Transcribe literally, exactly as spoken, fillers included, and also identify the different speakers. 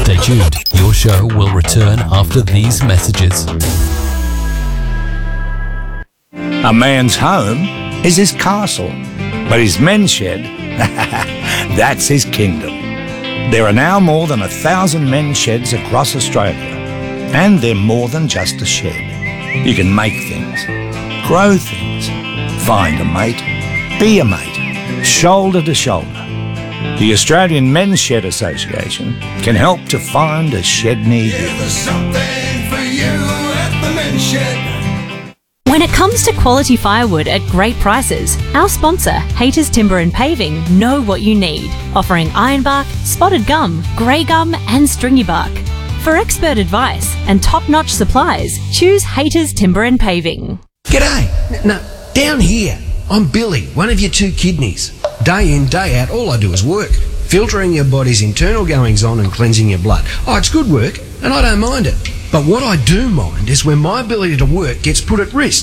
Speaker 1: Stay tuned. Your show will return after these messages.
Speaker 2: A man's home is his castle, but his men's shed, that's his kingdom. There are now more than a thousand men's sheds across Australia, and they're more than just a shed. You can make things, grow things, find a mate, be a mate, shoulder to shoulder. The Australian Men's Shed Association can help to find a shed near you.
Speaker 3: Yeah, there's something for you at the Men's Shed.
Speaker 4: When it comes to quality firewood at great prices, our sponsor, Haters Timber and Paving, know what you need, offering ironbark, spotted gum, grey gum and stringy bark. For expert advice and top-notch supplies, choose Haters Timber and Paving.
Speaker 5: G'day. No, down here. I'm Billy, one of your two kidneys. Day in, day out, all I do is work, filtering your body's internal goings-on and cleansing your blood. Oh, it's good work, and I don't mind it. But what I do mind is when my ability to work gets put at risk.